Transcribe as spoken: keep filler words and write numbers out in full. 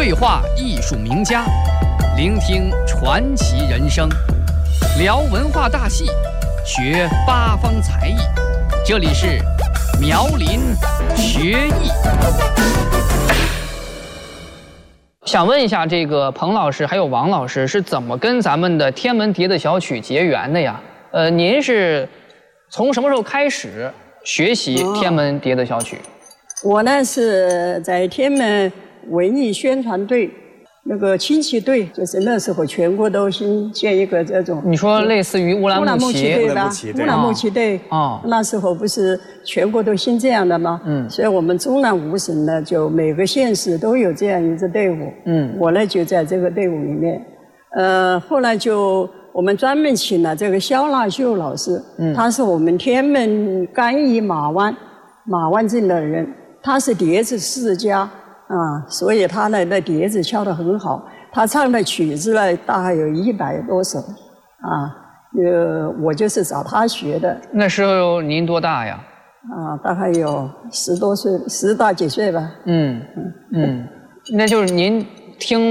对话艺术名家，聆听传奇人生，聊文化大戏，学八方才艺。这里是苗林学艺。 想问一下，这个彭老师还有王老师是怎么跟咱们的天门笛子小曲结缘的呀？呃，您是从什么时候开始学习天门笛子小曲？ 哦、我呢是在天门文艺宣传队，那个轻骑队，就是那时候全国都新建一个这种。 你说类似于乌兰牧骑队吧？乌兰牧骑队。 哦。 那时候不是全国都兴这样的吗？嗯。所以我们中南五省呢，就每个县市都有这样一支队伍。嗯。我呢就在这个队伍里面，呃，后来就我们专门请了这个肖纳秀老师，嗯，他是我们天门甘邑马湾马湾镇的人，他是笛子世家。啊，所以他呢，那笛子敲得很好。他唱的曲子呢，大概有一百多首。啊，呃，我就是找他学的。 那时候您多大呀？ 啊，大概有十多岁，十大几岁吧。 嗯嗯嗯，那就是您听